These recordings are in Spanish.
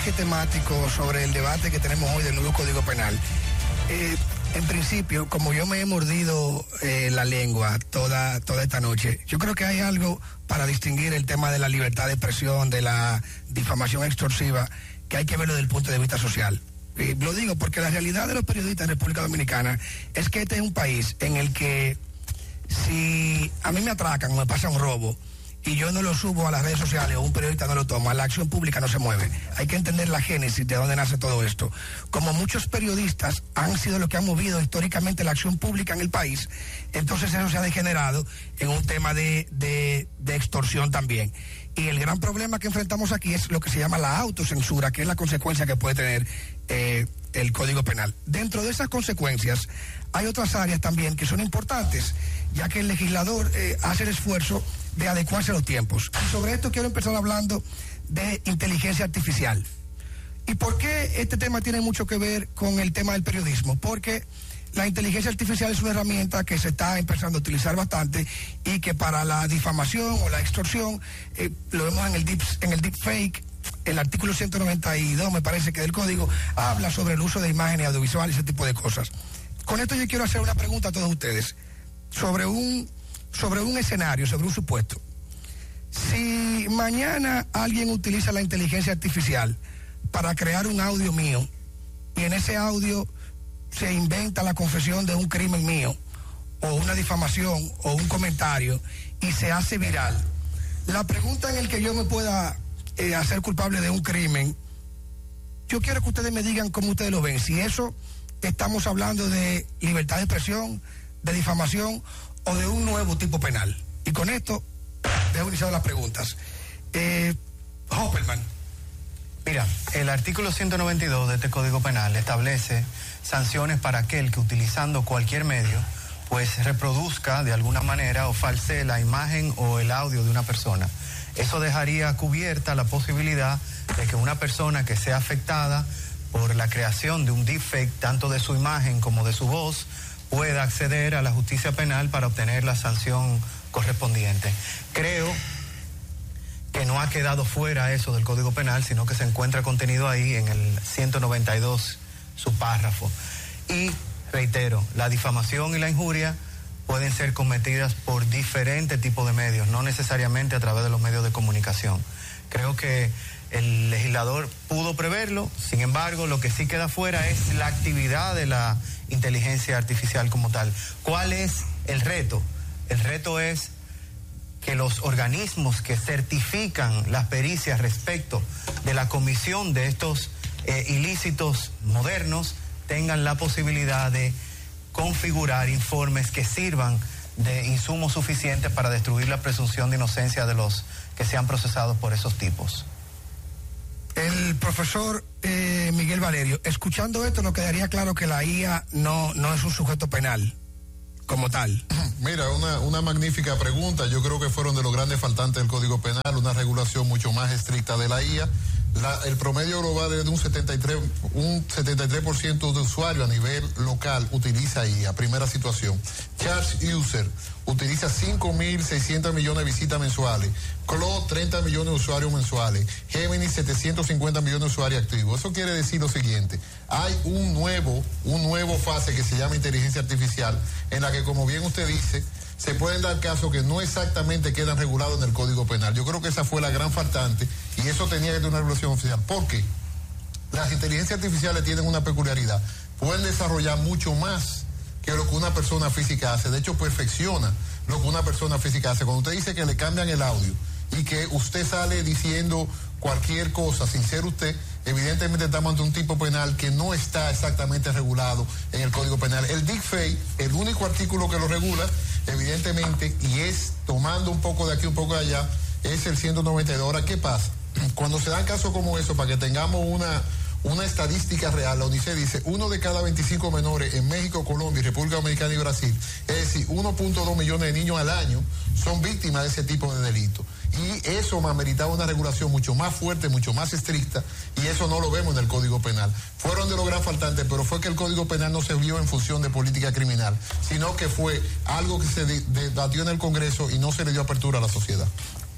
eje temático sobre el debate que tenemos hoy del nuevo Código Penal. En principio, como yo me he mordido la lengua toda esta noche, yo creo que hay algo para distinguir el tema de la libertad de expresión, de la difamación extorsiva, que hay que verlo desde el punto de vista social. Lo digo porque la realidad de los periodistas en República Dominicana es que este es un país en el que si a mí me atracan o me pasa un robo y yo no lo subo a las redes sociales o un periodista no lo toma, la acción pública no se mueve. Hay que entender la génesis de dónde nace todo esto. Como muchos periodistas han sido los que han movido históricamente la acción pública en el país, entonces eso se ha degenerado en un tema de extorsión también. Y el gran problema que enfrentamos aquí es lo que se llama la autocensura, que es la consecuencia que puede tener el Código Penal. Dentro de esas consecuencias hay otras áreas también que son importantes, ya que el legislador hace el esfuerzo de adecuarse a los tiempos. Y sobre esto quiero empezar hablando de inteligencia artificial. ¿Y por qué este tema tiene mucho que ver con el tema del periodismo? Porque la inteligencia artificial es una herramienta que se está empezando a utilizar bastante y que para la difamación o la extorsión, lo vemos en el deepfake. El artículo 192, me parece que del código, habla sobre el uso de imágenes audiovisuales y ese tipo de cosas. Con esto yo quiero hacer una pregunta a todos ustedes sobre un escenario, sobre un supuesto. Si mañana alguien utiliza la inteligencia artificial para crear un audio mío y en ese audio se inventa la confesión de un crimen mío o una difamación o un comentario y se hace viral, la pregunta en el que yo me pueda hacer culpable de un crimen, yo quiero que ustedes me digan cómo ustedes lo ven, si eso estamos hablando de libertad de expresión, de difamación o de un nuevo tipo penal. Y con esto dejo iniciar las preguntas. Hopperman. Mira, el artículo 192 de este Código Penal establece sanciones para aquel que utilizando cualquier medio pues reproduzca de alguna manera o falsee la imagen o el audio de una persona. Eso dejaría cubierta la posibilidad de que una persona que sea afectada por la creación de un deepfake, tanto de su imagen como de su voz, pueda acceder a la justicia penal para obtener la sanción correspondiente. Creo que no ha quedado fuera eso del Código Penal, sino que se encuentra contenido ahí en el 192, su párrafo. Y reitero, la difamación y la injuria pueden ser cometidas por diferentes tipos de medios, no necesariamente a través de los medios de comunicación. Creo que el legislador pudo preverlo, sin embargo, lo que sí queda fuera es la actividad de la inteligencia artificial como tal. ¿Cuál es el reto? El reto es que los organismos que certifican las pericias respecto de la comisión de estos ilícitos modernos tengan la posibilidad de configurar informes que sirvan de insumos suficientes para destruir la presunción de inocencia de los que sean procesados por esos tipos. El profesor Miguel Valerio, escuchando esto nos quedaría claro que la IA no es un sujeto penal como tal. Mira, una magnífica pregunta. Yo creo que fueron de los grandes faltantes del Código Penal, una regulación mucho más estricta de la IA. El promedio global es de un 73% de usuarios a nivel local utiliza IA. Primera situación. Charge User utiliza 5.600 millones de visitas mensuales. Claude, 30 millones de usuarios mensuales. Gemini, 750 millones de usuarios activos. Eso quiere decir lo siguiente. Hay un nuevo fase que se llama inteligencia artificial, en la que, como bien usted dice, se pueden dar casos que no exactamente quedan regulados en el Código Penal. Yo creo que esa fue la gran faltante y eso tenía que tener una regulación oficial. ¿Por qué? Las inteligencias artificiales tienen una peculiaridad. Pueden desarrollar mucho más que lo que una persona física hace. De hecho, perfecciona lo que una persona física hace. Cuando usted dice que le cambian el audio y que usted sale diciendo cualquier cosa sin ser usted, evidentemente estamos ante un tipo penal que no está exactamente regulado en el Código Penal. El deepfake, el único artículo que lo regula, evidentemente, y es tomando un poco de aquí, un poco de allá, es el 192. Ahora, ¿qué pasa? Cuando se dan casos como eso, para que tengamos una estadística real, la UNICEF dice, 1 de cada 25 menores en México, Colombia, República Dominicana y Brasil, es decir, 1.2 millones de niños al año son víctimas de ese tipo de delitos. Y eso ameritaba una regulación mucho más fuerte, mucho más estricta, y eso no lo vemos en el Código Penal. Fueron de los gran faltantes, pero fue que el Código Penal no se vio en función de política criminal, sino que fue algo que se debatió en el Congreso y no se le dio apertura a la sociedad.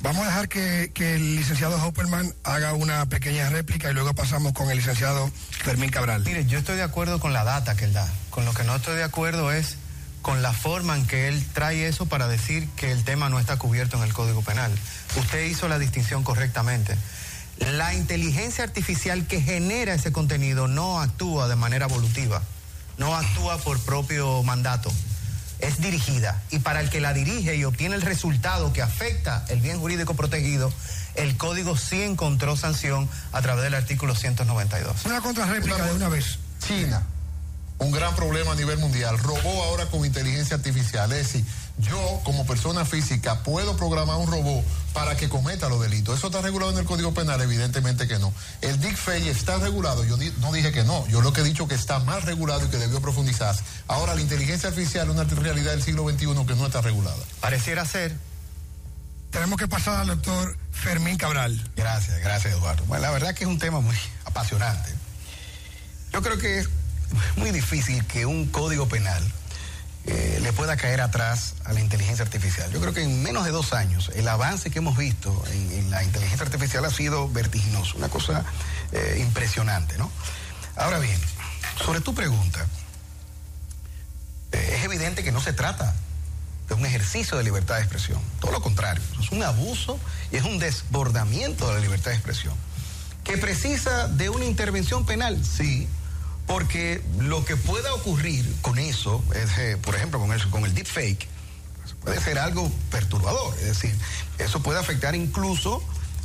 Vamos a dejar que el licenciado Hopperman haga una pequeña réplica y luego pasamos con el licenciado Fermín Cabral. Mire, yo estoy de acuerdo con la data que él da. Con lo que no estoy de acuerdo es con la forma en que él trae eso para decir que el tema no está cubierto en el Código Penal. Usted hizo la distinción correctamente. La inteligencia artificial que genera ese contenido no actúa de manera evolutiva, no actúa por propio mandato. Es dirigida, y para el que la dirige y obtiene el resultado que afecta el bien jurídico protegido, el código sí encontró sanción a través del artículo 192. Una contrarréplica de una vez. China, un gran problema a nivel mundial, robó ahora con inteligencia artificial. Es decir, yo como persona física puedo programar un robot para que cometa los delitos. ¿Eso está regulado en el Código Penal? Evidentemente que no. ¿El deepfake está regulado? Yo no dije que no. Yo lo que he dicho que está más regulado y que debió profundizarse. Ahora, la inteligencia artificial es una realidad del siglo XXI que no está regulada. Pareciera ser. Tenemos que pasar al doctor Fermín Cabral. Gracias Eduardo. Bueno, la verdad que es un tema muy apasionante. Yo creo que es muy difícil que un código penal le pueda caer atrás a la inteligencia artificial. Yo creo que en menos de 2 años el avance que hemos visto en la inteligencia artificial ha sido vertiginoso, una cosa impresionante, ¿no? Ahora bien, sobre tu pregunta, es evidente que no se trata de un ejercicio de libertad de expresión, todo lo contrario, es un abuso y es un desbordamiento de la libertad de expresión, que precisa de una intervención penal, sí. Porque lo que pueda ocurrir con eso, es, por ejemplo, con el deepfake, puede ser algo perturbador. Es decir, eso puede afectar incluso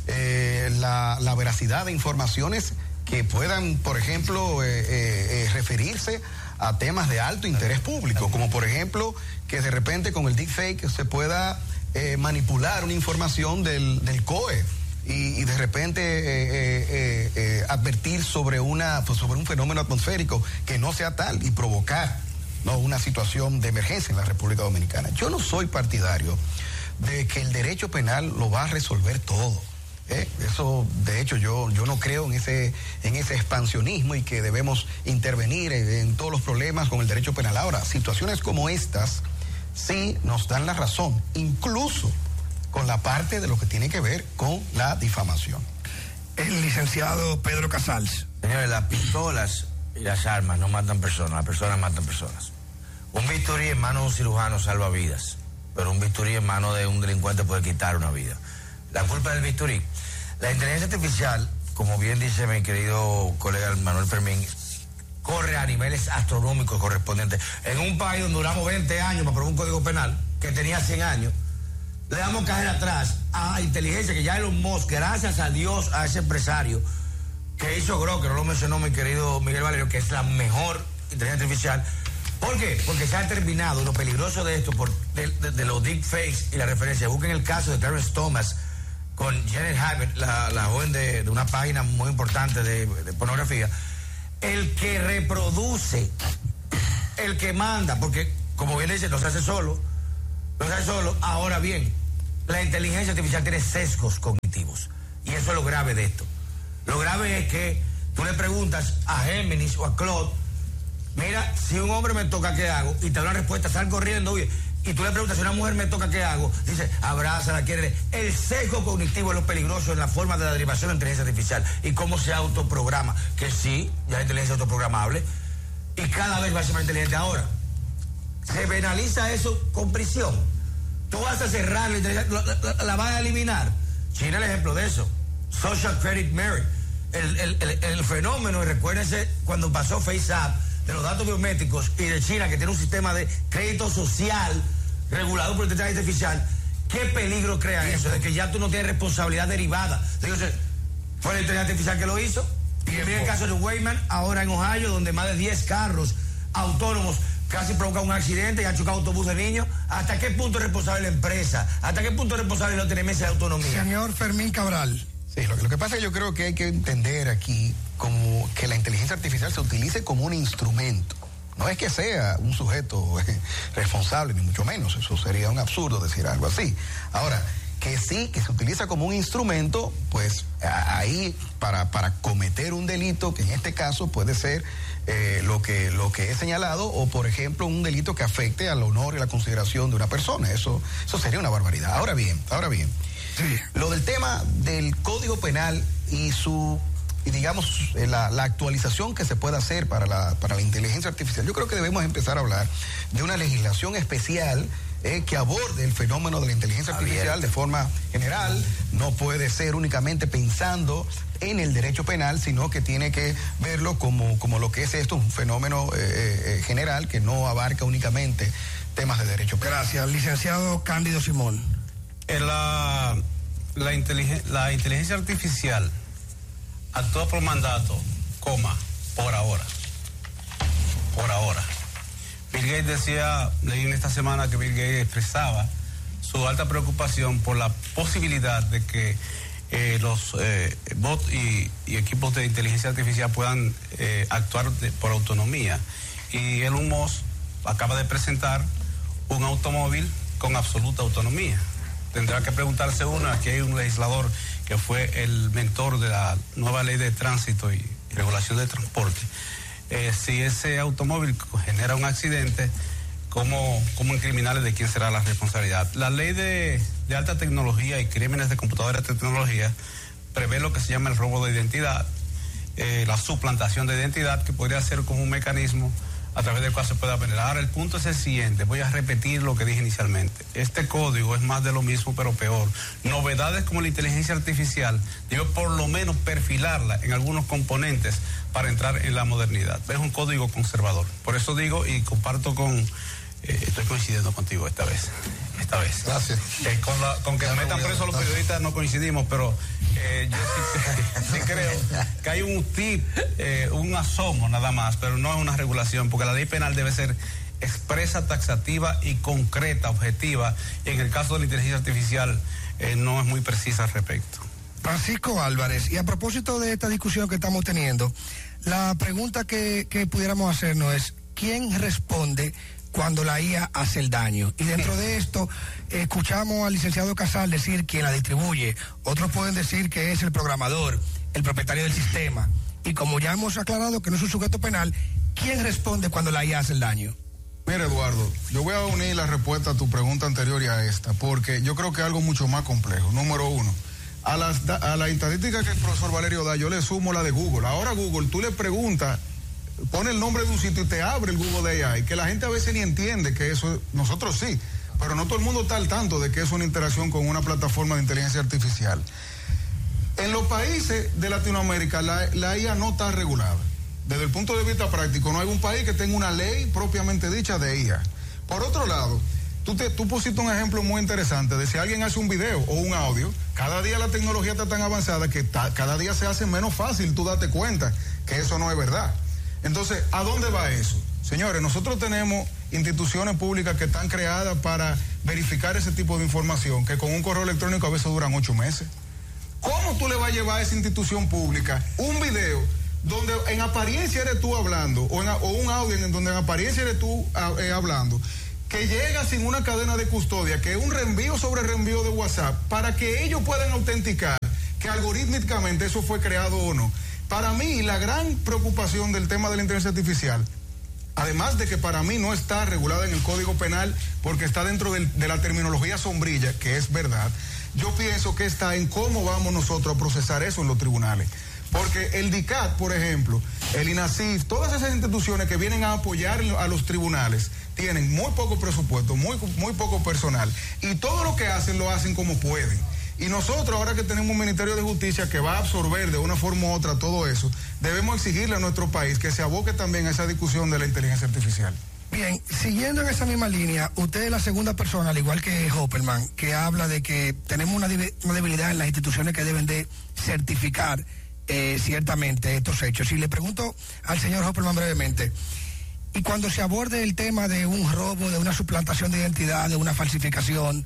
la veracidad de informaciones que puedan, por ejemplo, referirse a temas de alto interés público, como por ejemplo que de repente con el deepfake se pueda manipular una información del COE. Y de repente advertir sobre un fenómeno atmosférico que no sea tal y provocar, ¿no?, una situación de emergencia en la República Dominicana. Yo no soy partidario de que el derecho penal lo va a resolver todo. Eso, de hecho, yo no creo en ese expansionismo y que debemos intervenir en todos los problemas con el derecho penal. Ahora, situaciones como estas sí nos dan la razón, incluso con la parte de lo que tiene que ver con la difamación. El licenciado Pedro Casals. Señores, las pistolas y las armas no matan personas, las personas matan personas. Un bisturí en manos de un cirujano salva vidas, pero un bisturí en manos de un delincuente puede quitar una vida. La culpa del bisturí. La inteligencia artificial, como bien dice mi querido colega Manuel Fermín, corre a niveles astronómicos correspondientes. En un país donde duramos 20 años para probar un código penal que tenía 100 años, le damos caer atrás a inteligencia que ya Elon Musk, gracias a Dios, a ese empresario que hizo Grok, que no lo mencionó mi querido Miguel Valerio, que es la mejor inteligencia artificial. ¿Por qué? Porque se ha terminado. Lo peligroso de esto, de los deepfakes y la referencia. Busquen el caso de Clarence Thomas con Janet Hammett, la joven de una página muy importante de pornografía. El que reproduce, el que manda, porque como bien dice, no se hace solo. Ahora bien, la inteligencia artificial tiene sesgos cognitivos. Y eso es lo grave de esto. Lo grave es que tú le preguntas a Géminis o a Claude, mira, si un hombre me toca, ¿qué hago? Y te da una respuesta, sal corriendo, oye. Y tú le preguntas, si una mujer me toca, ¿qué hago? Dice, abrázala, quiere. El sesgo cognitivo es lo peligroso en la forma de la derivación de inteligencia artificial y cómo se autoprograma. Que sí, ya la inteligencia es autoprogramable y cada vez va a ser más inteligente. Ahora, se penaliza eso con prisión. Tú vas a cerrar la vas a eliminar. China es el ejemplo de eso. Social Credit Merit. El fenómeno, y recuérdense cuando pasó FaceApp, de los datos biométricos, y de China, que tiene un sistema de crédito social regulado por la inteligencia artificial. ¿Qué peligro crea eso? De que ya tú no tienes responsabilidad derivada. Entonces, fue la inteligencia artificial que lo hizo. Y mira el caso de Wayman, ahora en Ohio, donde más de 10 carros autónomos casi provocan un accidente y han chocado autobús de niños. ¿Hasta qué punto es responsable la empresa? ¿Hasta qué punto es responsable no tener meses de autonomía? Señor Fermín Cabral. Sí, lo que pasa es que yo creo que hay que entender aquí como que la inteligencia artificial se utilice como un instrumento. No es que sea un sujeto responsable, ni mucho menos. Eso sería un absurdo decir algo así. Ahora, que sí, que se utiliza como un instrumento, pues ahí para cometer un delito, que en este caso puede ser lo que he señalado, o por ejemplo un delito que afecte al honor y la consideración de una persona. Eso sería una barbaridad. Ahora bien, Sí. Lo del tema del Código Penal y digamos, la actualización que se puede hacer para la inteligencia artificial, yo creo que debemos empezar a hablar de una legislación especial que aborde el fenómeno de la inteligencia artificial de forma general. No puede ser únicamente pensando en el derecho penal, sino que tiene que verlo como lo que es esto, un fenómeno general que no abarca únicamente temas de derecho penal. Gracias, licenciado Cándido Simón. La inteligencia artificial actúa por mandato, por ahora. Bill Gates decía, leí en esta semana que Bill Gates expresaba su alta preocupación por la posibilidad de que los bots y equipos de inteligencia artificial puedan actuar por autonomía. Y Elon Musk acaba de presentar un automóvil con absoluta autonomía. Tendrá que preguntarse uno, aquí hay un legislador que fue el mentor de la nueva ley de tránsito y regulación de transporte. Si ese automóvil genera un accidente, ¿cómo incriminarle de quién será la responsabilidad? La ley de alta tecnología y crímenes de computadora de tecnología prevé lo que se llama el robo de identidad, la suplantación de identidad, que podría ser como un mecanismo a través del cual se pueda venerar. Ahora, el punto es el siguiente, voy a repetir lo que dije inicialmente. Este código es más de lo mismo, pero peor. Novedades como la inteligencia artificial, digo, por lo menos perfilarla en algunos componentes para entrar en la modernidad. Es un código conservador. Por eso digo, y comparto estoy coincidiendo contigo esta vez. Gracias. Con que metan presos a los periodistas no coincidimos, pero yo sí creo que hay un asomo nada más, pero no es una regulación, porque la ley penal debe ser expresa, taxativa y concreta, objetiva, y en el caso de la inteligencia artificial no es muy precisa al respecto. Francisco Álvarez, y a propósito de esta discusión que estamos teniendo, la pregunta que pudiéramos hacernos es, ¿quién responde cuando la IA hace el daño? Y dentro de esto, escuchamos al licenciado Casal decir quién la distribuye. Otros pueden decir que es el programador, el propietario del sistema. Y como ya hemos aclarado que no es un sujeto penal, ¿quién responde cuando la IA hace el daño? Mira, Eduardo, yo voy a unir la respuesta a tu pregunta anterior y a esta, porque yo creo que es algo mucho más complejo. Número uno, a la estadística que el profesor Valerio da, yo le sumo la de Google. Ahora Google, tú le preguntas, pone el nombre de un sitio y te abre el Google de AI, que la gente a veces ni entiende que eso, nosotros sí, pero no todo el mundo está al tanto de que es una interacción con una plataforma de inteligencia artificial. En los países de Latinoamérica la IA no está regulada. Desde el punto de vista práctico, no hay un país que tenga una ley propiamente dicha de IA. Por otro lado, tú pusiste un ejemplo muy interesante de si alguien hace un video o un audio, cada día la tecnología está tan avanzada que cada día se hace menos fácil tú date cuenta que eso no es verdad. Entonces, ¿a dónde va eso? Señores, nosotros tenemos instituciones públicas que están creadas para verificar ese tipo de información, que con un correo electrónico a veces duran 8 meses. ¿Cómo tú le vas a llevar a esa institución pública un video donde en apariencia eres tú hablando, o un audio en donde en apariencia eres tú hablando, que llega sin una cadena de custodia, que es un reenvío sobre reenvío de WhatsApp, para que ellos puedan autenticar que algorítmicamente eso fue creado o no? Para mí, la gran preocupación del tema de la inteligencia artificial, además de que para mí no está regulada en el Código Penal porque está dentro de la terminología sombrilla, que es verdad, yo pienso que está en cómo vamos nosotros a procesar eso en los tribunales. Porque el DICAT, por ejemplo, el INASIF, todas esas instituciones que vienen a apoyar a los tribunales, tienen muy poco presupuesto, muy poco personal, y todo lo que hacen lo hacen como pueden. Y nosotros, ahora que tenemos un Ministerio de Justicia que va a absorber de una forma u otra todo eso, debemos exigirle a nuestro país que se aboque también a esa discusión de la inteligencia artificial. Bien, siguiendo en esa misma línea, usted es la segunda persona, al igual que Hopperman, que habla de que tenemos una debilidad en las instituciones que deben de certificar ciertamente estos hechos. Y le pregunto al señor Hopperman brevemente, y cuando se aborde el tema de un robo, de una suplantación de identidad, de una falsificación,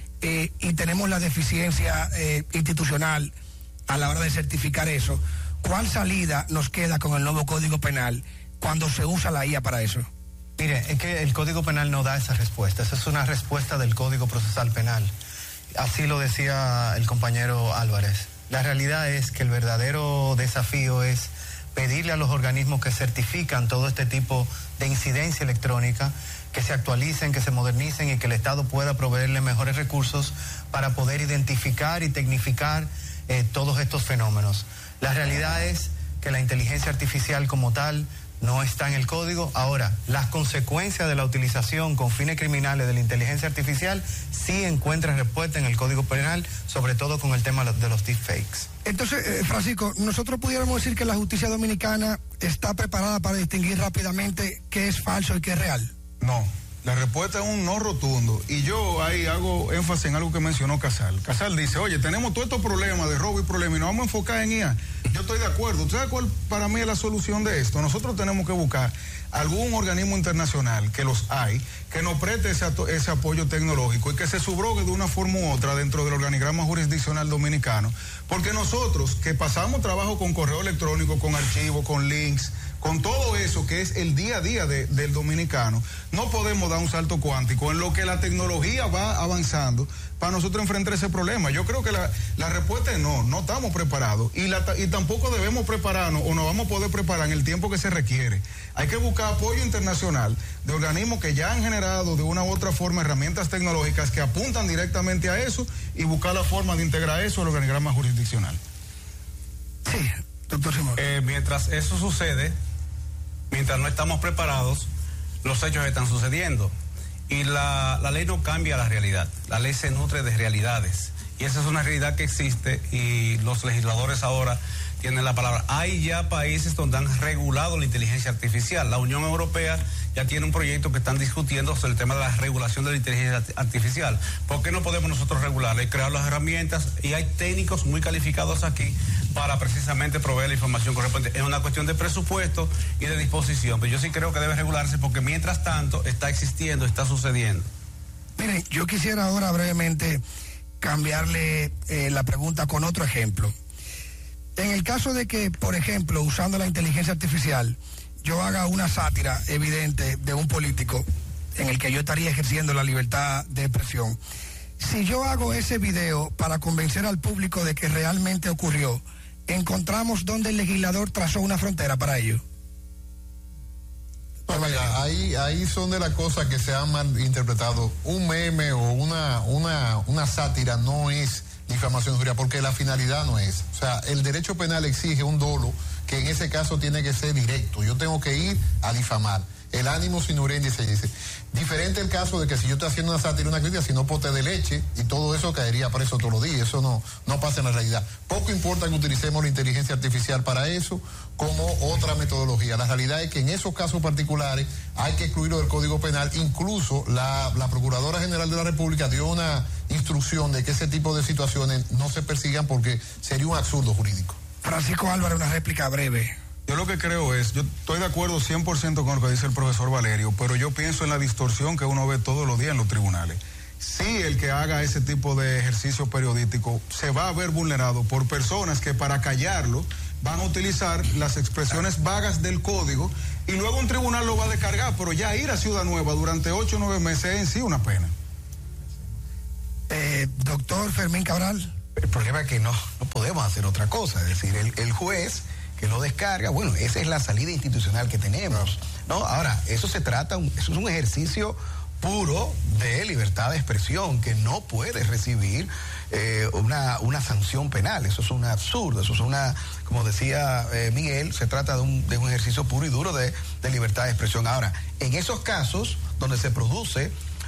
y tenemos la deficiencia institucional a la hora de certificar eso, ¿cuál salida nos queda con el nuevo Código Penal cuando se usa la IA para eso? Mire, es que el Código Penal no da esa respuesta. Esa es una respuesta del Código Procesal Penal. Así lo decía el compañero Álvarez. La realidad es que el verdadero desafío es pedirle a los organismos que certifican todo este tipo de incidencia electrónica, que se actualicen, que se modernicen y que el Estado pueda proveerle mejores recursos para poder identificar y tecnificar todos estos fenómenos. La realidad es que la inteligencia artificial como tal no está en el código. Ahora, las consecuencias de la utilización con fines criminales de la inteligencia artificial sí encuentran respuesta en el Código Penal, sobre todo con el tema de los deepfakes. Entonces, Francisco, nosotros pudiéramos decir que la justicia dominicana está preparada para distinguir rápidamente qué es falso y qué es real. No, la respuesta es un no rotundo. Y yo ahí hago énfasis en algo que mencionó Casal. Casal dice, oye, tenemos todos estos problemas de robo y problemas y nos vamos a enfocar en IA. Yo estoy de acuerdo. ¿Usted sabe cuál para mí es la solución de esto? Nosotros tenemos que buscar algún organismo internacional, que los hay, que nos preste ese apoyo tecnológico y que se subrogue de una forma u otra dentro del organigrama jurisdiccional dominicano. Porque nosotros, que pasamos trabajo con correo electrónico, con archivos, con links, con todo eso que es el día a día del dominicano, no podemos dar un salto cuántico en lo que la tecnología va avanzando para nosotros enfrentar ese problema. Yo creo que la respuesta es no estamos preparados y tampoco debemos prepararnos o no vamos a poder preparar en el tiempo que se requiere. Hay que buscar apoyo internacional de organismos que ya han generado de una u otra forma herramientas tecnológicas que apuntan directamente a eso y buscar la forma de integrar eso al organigrama jurisdiccional. Sí, doctor Simón. Mientras eso sucede, mientras no estamos preparados, los hechos están sucediendo. Y la ley no cambia la realidad. La ley se nutre de realidades. Y esa es una realidad que existe y los legisladores ahora tienen la palabra. Hay ya países donde han regulado la inteligencia artificial. La Unión Europea ya tiene un proyecto que están discutiendo sobre el tema de la regulación de la inteligencia artificial. ¿Por qué no podemos nosotros regularla y crear las herramientas? Y hay técnicos muy calificados aquí para precisamente proveer la información correspondiente. Es una cuestión de presupuesto y de disposición, pero yo sí creo que debe regularse porque mientras tanto está existiendo, está sucediendo. Miren, yo quisiera ahora brevemente cambiarle la pregunta con otro ejemplo. En el caso de que, por ejemplo, usando la inteligencia artificial, yo haga una sátira evidente de un político en el que yo estaría ejerciendo la libertad de expresión, si yo hago ese video para convencer al público de que realmente ocurrió, ¿encontramos donde el legislador trazó una frontera para ello? Pues mira, ahí son de las cosas que se han mal interpretado. Un meme o una sátira no es difamación jurídica porque la finalidad no es. O sea, el derecho penal exige un dolo que en ese caso tiene que ser directo. Yo tengo que ir a difamar. El ánimo sin urendi se dice. Diferente el caso de que si yo estoy haciendo una sátira, una crítica, si no pote de leche y todo eso caería preso todos los días. Eso no pasa en la realidad. Poco importa que utilicemos la inteligencia artificial para eso como otra metodología. La realidad es que en esos casos particulares hay que excluirlo del Código Penal. Incluso la Procuradora General de la República dio una instrucción de que ese tipo de situaciones no se persigan porque sería un absurdo jurídico. Francisco Álvarez, una réplica breve. Yo lo que creo es, yo estoy de acuerdo 100% con lo que dice el profesor Valerio, pero yo pienso en la distorsión que uno ve todos los días en los tribunales. Si el que haga ese tipo de ejercicio periodístico se va a ver vulnerado por personas que para callarlo van a utilizar las expresiones vagas del código y luego un tribunal lo va a descargar, pero ya ir a Ciudad Nueva durante 8 o 9 meses es en sí una pena. Doctor Fermín Cabral. El problema es que no podemos hacer otra cosa, es decir, el juez que lo descarga, bueno, esa es la salida institucional que tenemos, ¿no? Ahora, eso es un ejercicio puro de libertad de expresión que no puede recibir una sanción penal. Eso es un absurdo, eso es como decía Miguel, se trata de un ejercicio puro y duro de libertad de expresión. Ahora, en esos casos donde se produce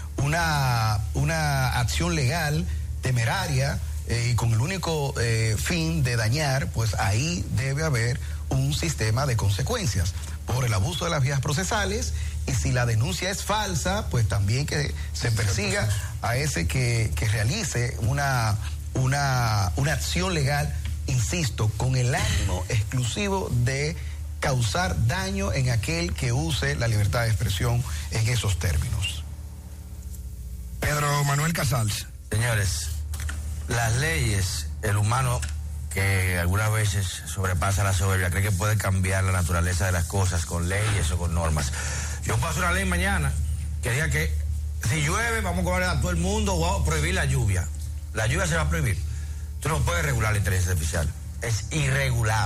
una acción legal temeraria y con el único fin de dañar, pues ahí debe haber un sistema de consecuencias por el abuso de las vías procesales, y si la denuncia es falsa, pues también que se persiga a ese que realice una acción legal, insisto, con el ánimo exclusivo de causar daño en aquel que use la libertad de expresión en esos términos. Pedro Manuel Casals. Señores, las leyes, el humano que algunas veces sobrepasa la soberbia, cree que puede cambiar la naturaleza de las cosas con leyes o con normas. Yo paso una ley mañana que diga que si llueve vamos a cobrar a todo el mundo o vamos a prohibir la lluvia. La lluvia se va a prohibir. Tú no puedes regular la inteligencia artificial. Es irregulable.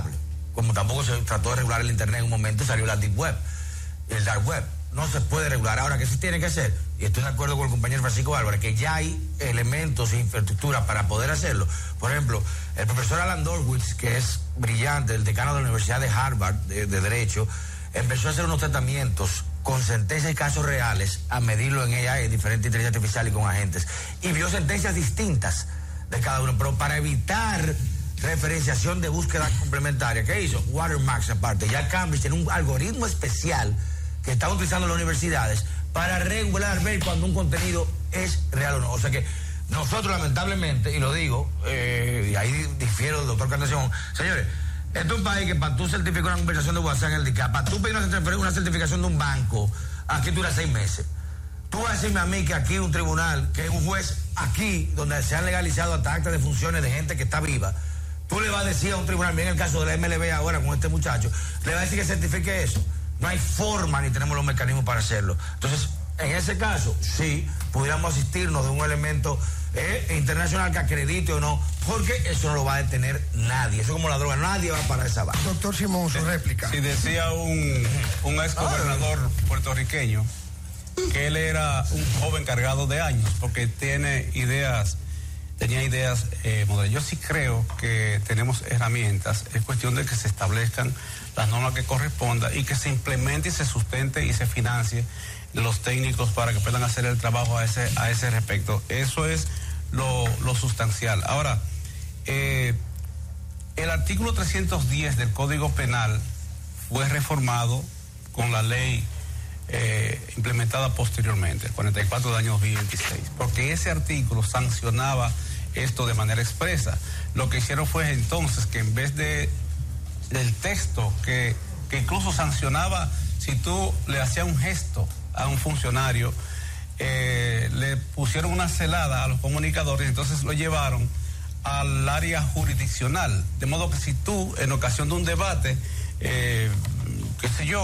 como tampoco se trató de regular el Internet en un momento, salió la Deep Web, el Dark Web. No se puede regular. Ahora, ¿qué se tiene que hacer? Y estoy de acuerdo con el compañero Francisco Álvarez, que ya hay elementos e infraestructura para poder hacerlo. Por ejemplo, el profesor Alan Dorwitz, que es brillante, el decano de la Universidad de Harvard de Derecho, empezó a hacer unos tratamientos con sentencias y casos reales, a medirlo en AI, diferente inteligencia artificial y con agentes, y vio sentencias distintas de cada uno, pero para evitar referenciación de búsqueda complementaria. ¿Qué hizo? Watermarks aparte. Ya Cambridge tiene un algoritmo especial que están utilizando las universidades para regular, ver cuando un contenido es real o no. O sea que nosotros, lamentablemente, y lo digo, y ahí difiero del doctor Cantación, señores, este es un país que para tú certificar una conversación de WhatsApp en el DICAP, para tú pedir una certificación de un banco, aquí dura 6 meses. Tú vas a decirme a mí que aquí un tribunal, que es un juez aquí, donde se han legalizado hasta actas de funciones de gente que está viva, tú le vas a decir a un tribunal, bien en el caso de la MLB ahora con este muchacho, le vas a decir que certifique eso. No hay forma ni tenemos los mecanismos para hacerlo. Entonces, en ese caso, sí, pudiéramos asistirnos de un elemento internacional que acredite o no, porque eso no lo va a detener nadie. Eso es como la droga, nadie va a parar esa vaina. Doctor Simón, su réplica. Sí, decía un ex gobernador puertorriqueño que él era un joven cargado de años, porque tenía ideas modernas. Yo sí creo que tenemos herramientas, es cuestión de que se establezcan las normas que correspondan y que se implemente y se sustente y se financie los técnicos para que puedan hacer el trabajo a ese respecto. Eso es lo sustancial. Ahora, el artículo 310 del Código Penal fue reformado con la ley implementada posteriormente, el 44 del año 2026, porque ese artículo sancionaba esto de manera expresa. Lo que hicieron fue entonces que en vez del texto que incluso sancionaba si tú le hacías un gesto a un funcionario, le pusieron una celada a los comunicadores, entonces lo llevaron al área jurisdiccional, de modo que si tú en ocasión de un debate, qué sé yo,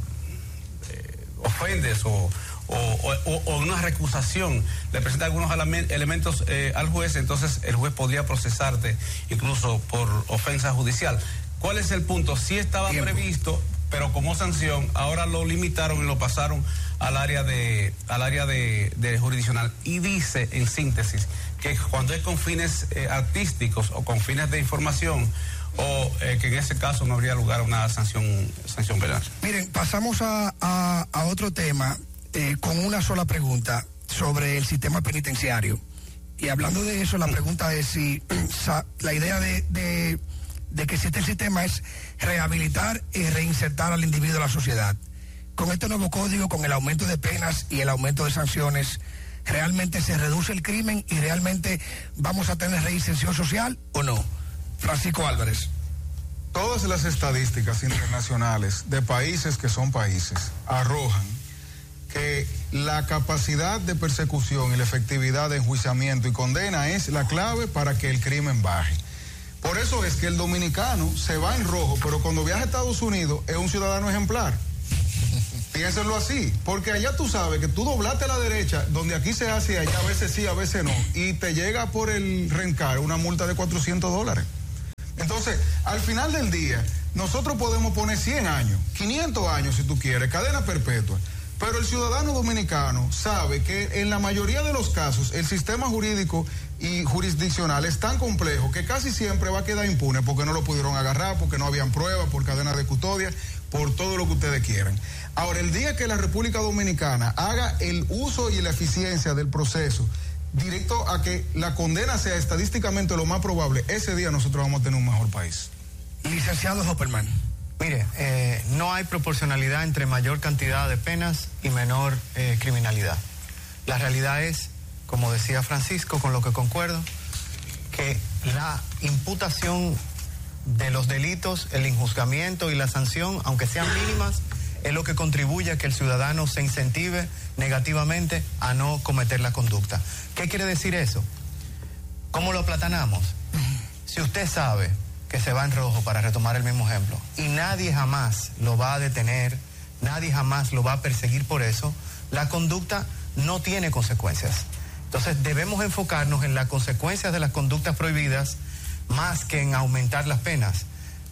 ofendes o una recusación, le presenta algunos elementos al juez, entonces el juez podría procesarte incluso por ofensa judicial. ¿Cuál es el punto? Sí estaba previsto, pero como sanción, ahora lo limitaron y lo pasaron al área de jurisdiccional. Y dice, en síntesis, que cuando es con fines artísticos o con fines de información, o que en ese caso no habría lugar a una sanción penal. Miren, pasamos a otro tema con una sola pregunta sobre el sistema penitenciario. Y hablando de eso, la pregunta es si la idea de que existe el sistema es rehabilitar y reinsertar al individuo a la sociedad. Con este nuevo código, con el aumento de penas y el aumento de sanciones, ¿realmente se reduce el crimen y realmente vamos a tener reinserción social o no? Francisco Álvarez. Todas las estadísticas internacionales de países que son países arrojan que la capacidad de persecución y la efectividad de enjuiciamiento y condena es la clave para que el crimen baje. Por eso es que el dominicano se va en rojo, pero cuando viaja a Estados Unidos es un ciudadano ejemplar. Piénsenlo así, porque allá tú sabes que tú doblaste a la derecha, donde aquí se hace, allá a veces sí, a veces no, y te llega por el rencar una multa de $400. Entonces, al final del día, nosotros podemos poner 100 años, 500 años si tú quieres, cadena perpetua. Pero el ciudadano dominicano sabe que en la mayoría de los casos el sistema jurídico y jurisdiccional es tan complejo que casi siempre va a quedar impune porque no lo pudieron agarrar, porque no habían pruebas, por cadena de custodia, por todo lo que ustedes quieran. Ahora, el día que la República Dominicana haga el uso y la eficiencia del proceso directo a que la condena sea estadísticamente lo más probable, ese día nosotros vamos a tener un mejor país. Licenciado Hopperman. Mire, no hay proporcionalidad entre mayor cantidad de penas y menor criminalidad. La realidad es, como decía Francisco, con lo que concuerdo, que la imputación de los delitos, el enjuzgamiento y la sanción, aunque sean mínimas, es lo que contribuye a que el ciudadano se incentive negativamente a no cometer la conducta. ¿Qué quiere decir eso? ¿Cómo lo aplatanamos? Si usted sabe que se va en rojo, para retomar el mismo ejemplo, y nadie jamás lo va a detener, nadie jamás lo va a perseguir por eso, la conducta no tiene consecuencias. Entonces debemos enfocarnos en las consecuencias de las conductas prohibidas más que en aumentar las penas.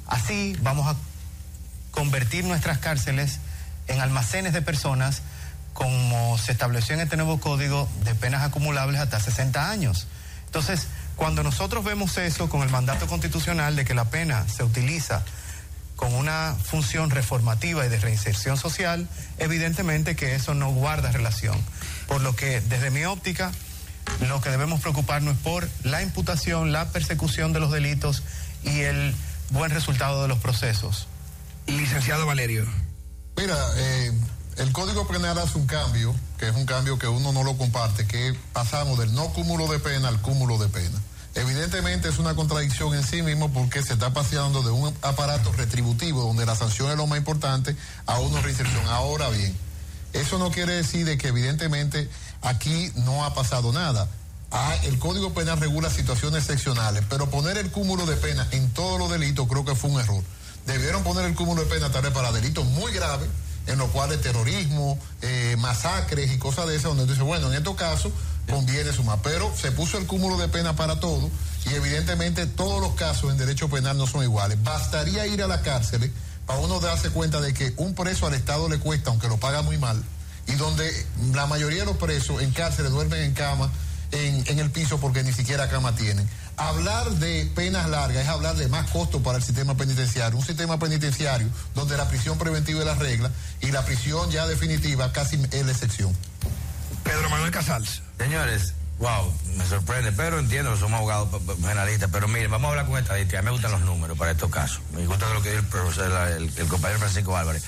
Así vamos a convertir nuestras cárceles en almacenes de personas, como se estableció en este nuevo código, de penas acumulables hasta 60 años. Entonces, cuando nosotros vemos eso con el mandato constitucional de que la pena se utiliza con una función reformativa y de reinserción social, evidentemente que eso no guarda relación. Por lo que, desde mi óptica, lo que debemos preocuparnos es por la imputación, la persecución de los delitos y el buen resultado de los procesos. Licenciado Valerio. Mira, el Código Penal hace un cambio, que es un cambio que uno no lo comparte, que pasamos del no cúmulo de pena al cúmulo de pena. Evidentemente es una contradicción en sí mismo, porque se está paseando de un aparato retributivo donde la sanción es lo más importante a una reinserción. Ahora bien, eso no quiere decir de que evidentemente aquí no ha pasado nada. El Código Penal regula situaciones excepcionales, pero poner el cúmulo de pena en todos los delitos creo que fue un error. Debieron poner el cúmulo de pena tal vez para delitos muy graves, en los cuales terrorismo, masacres y cosas de esas, donde dice, bueno, en estos casos conviene sumar, pero se puso el cúmulo de pena para todo, y evidentemente todos los casos en derecho penal no son iguales. Bastaría ir a la cárcel para uno darse cuenta de que un preso al Estado le cuesta, aunque lo paga muy mal, y donde la mayoría de los presos en cárceles duermen en cama, en el piso, porque ni siquiera cama tienen. Hablar de penas largas es hablar de más costo para el sistema penitenciario, un sistema penitenciario donde la prisión preventiva es la regla y la prisión ya definitiva casi es la excepción. Pedro Manuel Casals. Señores, wow, me sorprende, pero entiendo que somos abogados penalistas, pero miren, vamos a hablar con estadística. A mí me gustan los números para estos casos, me gusta lo que dijo el profesor, el compañero Francisco Álvarez.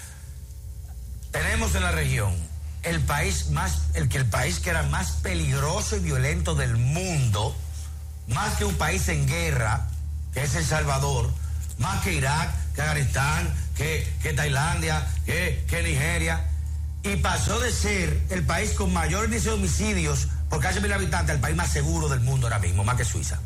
Tenemos en la región el país que era más peligroso y violento del mundo, más que un país en guerra, que es El Salvador, más que Irak, que Afganistán, que Tailandia, que Nigeria, y pasó de ser el país con mayor índice de homicidios por cada 100.000 habitantes al país más seguro del mundo ahora mismo, más que Suiza.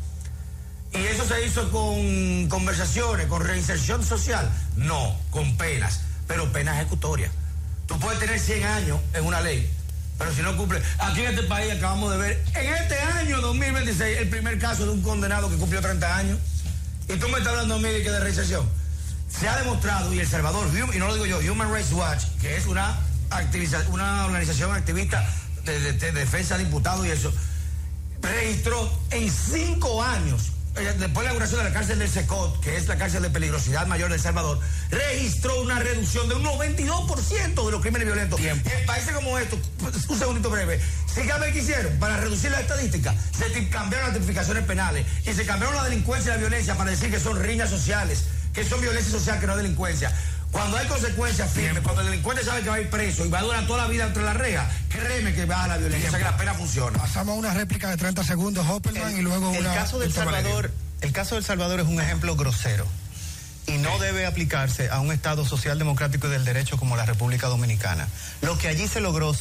¿Y eso se hizo con conversaciones, con reinserción social? No, con penas, pero penas ejecutorias. Tú puedes tener 100 años en una ley, pero si no cumple... Aquí en este país acabamos de ver, en este año 2026, el primer caso de un condenado que cumplió 30 años. Y tú me estás hablando a mí de que de reinserción. Se ha demostrado, y El Salvador, y no lo digo yo, Human Rights Watch, que es una organización activista de defensa de imputados y eso, registró en 5 años, después de la inauguración de la cárcel del Secot, que es la cárcel de peligrosidad mayor de El Salvador, registró una reducción de un 92% de los crímenes violentos. En países como estos, un segundito breve, ¿qué hicieron? Para reducir la estadística, se cambiaron las tipificaciones penales y se cambiaron la delincuencia y la violencia para decir que son riñas sociales, que son violencia social, que no delincuencia. Cuando hay consecuencias firmes, cuando el delincuente sabe que va a ir preso y va a durar toda la vida entre las rejas, créeme que baja la violencia, o sea que la pena funciona. Pasamos a una réplica de 30 segundos, Hopperman, y luego el caso del Salvador. El caso del Salvador es un ejemplo grosero y no debe aplicarse a un Estado social democrático y del derecho como la República Dominicana. Lo que allí se logró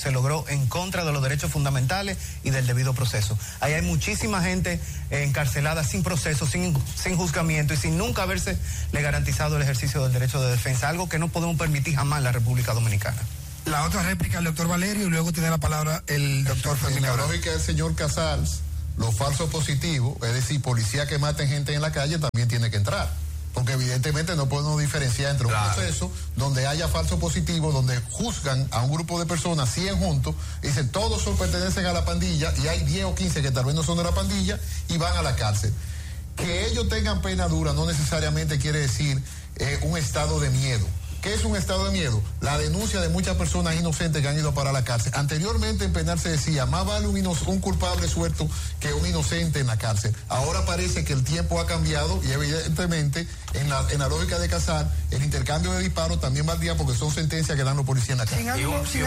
en contra de los derechos fundamentales y del debido proceso. Ahí hay muchísima gente encarcelada sin proceso, sin juzgamiento y sin nunca haberse le garantizado el ejercicio del derecho de defensa, algo que no podemos permitir jamás en la República Dominicana. La otra réplica del doctor Valerio y luego tiene la palabra el doctor Fermín. En la lógica del señor Casals, los falsos positivos, es decir, policía que maten gente en la calle también tiene que entrar. Porque evidentemente no podemos diferenciar entre un proceso donde haya falso positivo, donde juzgan a un grupo de personas 100 juntos, y dicen todos pertenecen a la pandilla, y hay 10 o 15 que tal vez no son de la pandilla y van a la cárcel. Que ellos tengan pena dura no necesariamente quiere decir un estado de miedo. ¿Qué es un estado de miedo? La denuncia de muchas personas inocentes que han ido para la cárcel. Anteriormente en penal se decía, más vale un culpable suelto que un inocente en la cárcel. Ahora parece que el tiempo ha cambiado y evidentemente en la lógica de Casar, el intercambio de disparos también valdría porque son sentencias que dan los policías en la cárcel. Sin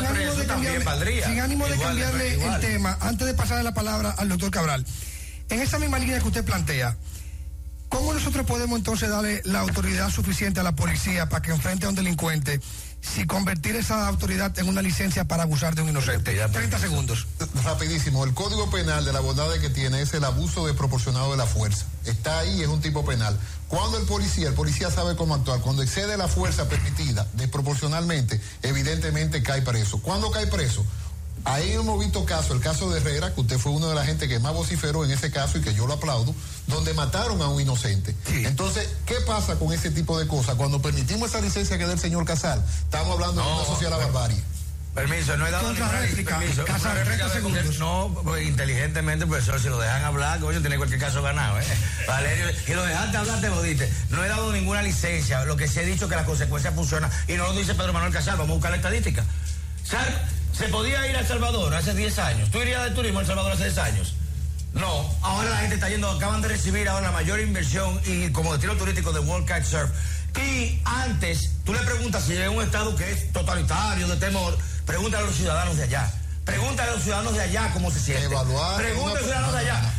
ánimo de cambiarle el tema, antes de pasarle la palabra al doctor Cabral, en esa misma línea que usted plantea, ¿cómo nosotros podemos entonces darle la autoridad suficiente a la policía para que enfrente a un delincuente si convertir esa autoridad en una licencia para abusar de un inocente? 30 segundos. Rapidísimo. El Código Penal de la bondad que tiene es el abuso desproporcionado de la fuerza. Está ahí, es un tipo penal. Cuando el policía sabe cómo actuar. Cuando excede la fuerza permitida desproporcionalmente, evidentemente cae preso. ¿Cuándo cae preso? Ahí hemos visto casos, el caso de Herrera, que usted fue uno de la gente que más vociferó en ese caso y que yo lo aplaudo, donde mataron a un inocente. Sí. Entonces, ¿qué pasa con ese tipo de cosas? Cuando permitimos esa licencia que da el señor Casal, estamos hablando de una sociedad de la barbarie. Permiso, no he dado ninguna réplica. No, inteligentemente, profesor, si lo dejan hablar, coño, tiene cualquier caso ganado, Valerio, y lo dejaste hablar, te lo diste. No he dado ninguna licencia, lo que sí he dicho es que las consecuencias funcionan, y no lo dice Pedro Manuel Casal, vamos a buscar la estadística. ¿Se podía ir a El Salvador hace 10 años? ¿Tú irías de turismo a El Salvador hace 10 años? No, ahora la gente está yendo, acaban de recibir ahora la mayor inversión y como destino turístico de World Kitesurf. Y antes, tú le preguntas si es un estado que es totalitario, de temor, pregúntale a los ciudadanos de allá. Pregúntale a los ciudadanos de allá cómo se sienten. Pregúntale a los ciudadanos de allá.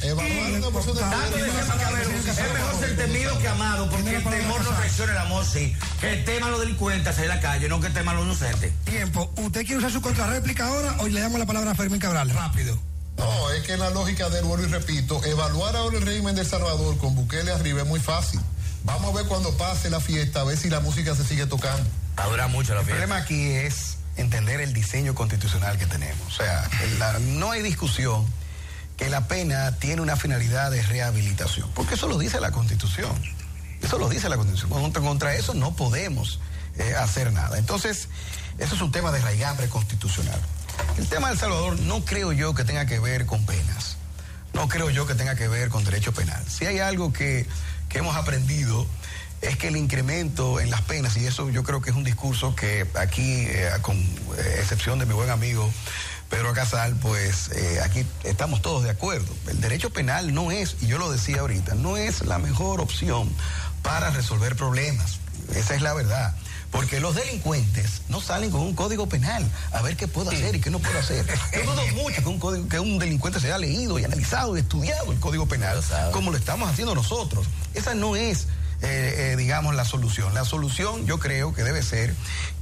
Es mejor ser temido que amado, porque el temor no traiciona el amor, sí. Que el tema a los delincuentes en la calle, no que el tema a los inocentes. Tiempo. ¿Usted quiere usar su contrarréplica ahora o le damos la palabra a Fermín Cabral? Rápido. No, es que la lógica de él, vuelvo y repito, evaluar ahora el régimen de El Salvador con Bukele arriba es muy fácil. Vamos a ver cuando pase la fiesta, a ver si la música se sigue tocando. Va a durar mucho la fiesta. El problema aquí es entender el diseño constitucional que tenemos. O sea, no hay discusión que la pena tiene una finalidad de rehabilitación, porque eso lo dice la Constitución. Eso lo dice la Constitución. Contra eso no podemos hacer nada. Entonces, eso es un tema de raigambre constitucional. El tema de El Salvador no creo yo que tenga que ver con penas. No creo yo que tenga que ver con derecho penal. Si hay algo que hemos aprendido es que el incremento en las penas, y eso yo creo que es un discurso que aquí, con excepción de mi buen amigo Pedro Casal, pues aquí estamos todos de acuerdo. El derecho penal no es, y yo lo decía ahorita, no es la mejor opción para resolver problemas. Esa es la verdad. Porque los delincuentes no salen con un código penal a ver qué puedo hacer y qué no puedo hacer. Yo dudo mucho que un delincuente se haya leído y analizado y estudiado el código penal como lo estamos haciendo nosotros. Esa no es, digamos, la solución. La solución yo creo que debe ser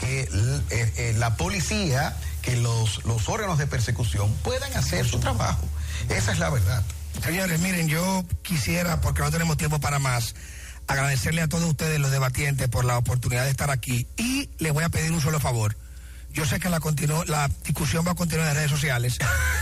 que la policía, que los órganos de persecución puedan hacer su trabajo. Esa es la verdad. Señores, miren, yo quisiera, porque no tenemos tiempo para más, agradecerle a todos ustedes, los debatientes, por la oportunidad de estar aquí. Y les voy a pedir un solo favor. Yo sé que la discusión va a continuar en redes sociales.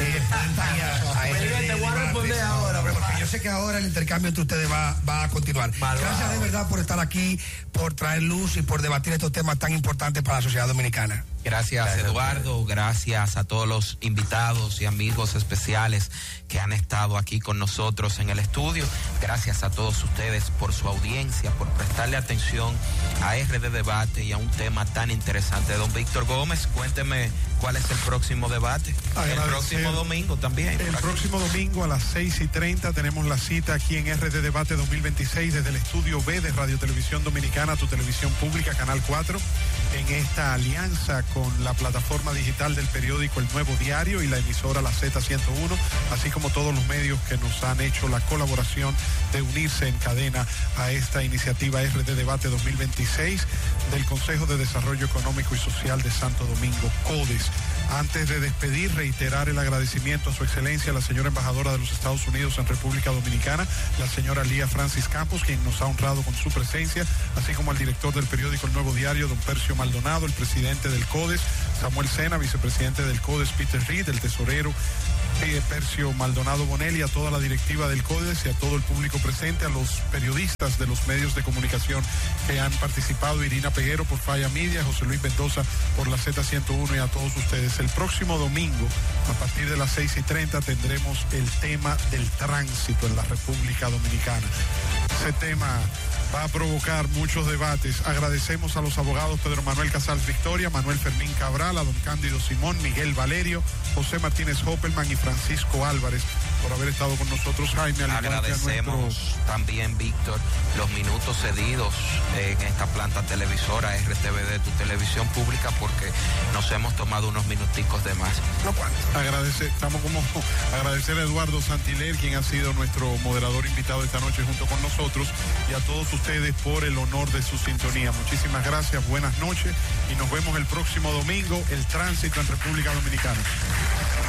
Te voy a responder ahora. Porque yo sé que ahora el intercambio entre ustedes va a continuar. Gracias de verdad por estar aquí, por traer luz y por debatir estos temas tan importantes para la sociedad dominicana. Gracias, Eduardo, gracias a todos los invitados y amigos especiales que han estado aquí con nosotros en el estudio. Gracias a todos ustedes por su audiencia, por prestarle atención a RD Debate y a un tema tan interesante. Don Víctor Gómez, cuénteme cuál es el próximo debate. El próximo domingo también. El próximo domingo a las 6:30 tenemos la cita aquí en RD Debate 2026 desde el estudio B de Radio Televisión Dominicana, tu televisión pública, Canal 4, en esta alianza con la plataforma digital del periódico El Nuevo Diario y la emisora La Z101, así como todos los medios que nos han hecho la colaboración de unirse en cadena a esta iniciativa RD Debate 2026 del Consejo de Desarrollo Económico y Social de Santo Domingo, CODES. Antes de despedir, reiterar el agradecimiento a su excelencia, la señora embajadora de los Estados Unidos en República Dominicana, la señora Lía Francis Campos, quien nos ha honrado con su presencia, así como al director del periódico El Nuevo Diario, don Percio Maldonado, el presidente del CODES, Samuel Sena, vicepresidente del CODES, Peter Reed, el tesorero Percio Maldonado Bonelli, a toda la directiva del CODES y a todo el público presente, a los periodistas de los medios de comunicación que han participado, Irina Peguero por Falla Media, José Luis Mendoza por la Z101 y a todos ustedes. El próximo domingo, a partir de las 6:30, tendremos el tema del tránsito en la República Dominicana. Ese tema va a provocar muchos debates. Agradecemos a los abogados Pedro Manuel Casals Victoria, Manuel Fermín Cabral, a don Cándido Simón, Miguel Valerio, José Martínez Hoppelman y Francisco Álvarez por haber estado con nosotros. Jaime, agradecemos también, Víctor, los minutos cedidos en esta planta televisora RTVD, tu televisión pública, porque nos hemos tomado unos minuticos de más. Agradecer a Eduardo Santiler, quien ha sido nuestro moderador invitado esta noche junto con nosotros, y a todos ustedes por el honor de su sintonía. Muchísimas gracias, buenas noches y nos vemos el próximo domingo, el tránsito en República Dominicana.